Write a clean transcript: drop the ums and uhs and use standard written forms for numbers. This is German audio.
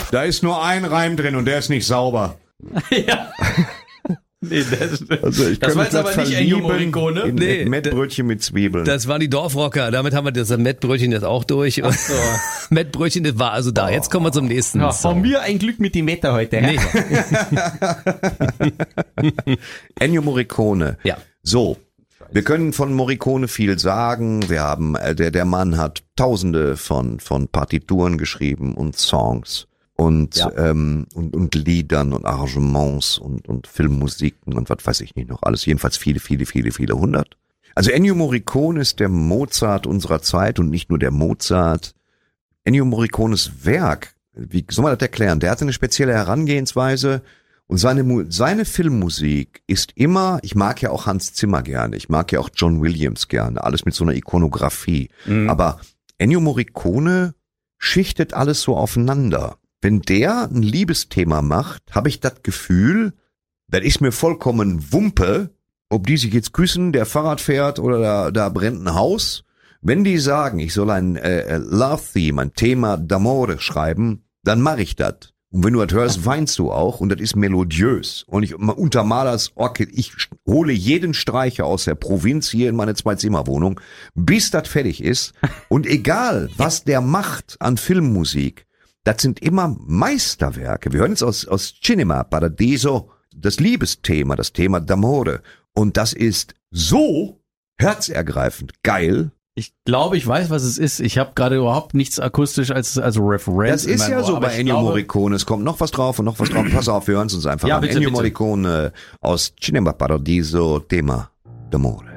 Da ist nur ein Reim drin und der ist nicht sauber. Ja. Nee, Also ich das war jetzt aber nicht Ennio Morricone. Nee, Mettbrötchen mit Zwiebeln. Das waren die Dorfrocker. Damit haben wir das Mettbrötchen jetzt auch durch. Ach so. Mettbrötchen, das war also da. Jetzt kommen wir zum nächsten. Ja, von mir ein Glück mit dem Wetter heute. Nee. Ennio Morricone. Ja. So. Wir können von Morricone viel sagen. Wir haben, der Mann hat Tausende von Partituren geschrieben und Songs. Und Liedern und Arrangements und Filmmusiken und was weiß ich nicht noch alles. Jedenfalls viele hundert. Also Ennio Morricone ist der Mozart unserer Zeit und nicht nur der Mozart. Ennio Morricones Werk, wie soll man das erklären? Der hatte eine spezielle Herangehensweise und seine Filmmusik ist immer, ich mag ja auch Hans Zimmer gerne, ich mag ja auch John Williams gerne, alles mit so einer Ikonografie. Mhm. Aber Ennio Morricone schichtet alles so aufeinander. Wenn der ein Liebesthema macht, habe ich das Gefühl, das ist mir vollkommen Wumpe, ob die sich jetzt küssen, der Fahrrad fährt oder da brennt ein Haus. Wenn die sagen, ich soll ein Love-Theme, ein Thema d'Amore schreiben, dann mache ich das. Und wenn du das hörst, weinst du auch und das ist melodiös. Und ich untermale das Orchester, ich hole jeden Streicher aus der Provinz hier in meine 2-Zimmer-Wohnung, bis das fertig ist. Und egal, was der macht an Filmmusik, das sind immer Meisterwerke. Wir hören jetzt aus Cinema Paradiso das Liebesthema, das Thema d'Amore. Und das ist so herzergreifend geil. Ich glaube, ich weiß, was es ist. Ich habe gerade überhaupt nichts akustisch als Referenz. Das ist ja so bei Ennio Morricone. Es kommt noch was drauf und noch was drauf. Pass auf, wir hören es uns einfach an. Ennio Morricone aus Cinema Paradiso, Thema d'Amore.